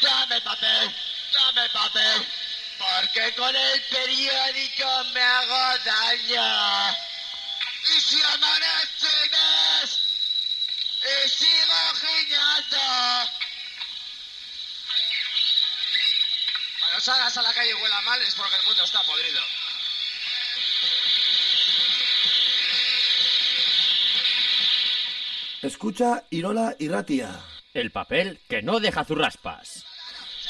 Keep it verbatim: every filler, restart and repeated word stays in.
Dame papel, dame papel, porque con el periódico me hago daño. Y si amanece y ves, y sigo giñando. Cuando salgas a la calle y huela mal es porque el mundo está podrido. Escucha Irola Irratia. El papel que no deja zurraspas.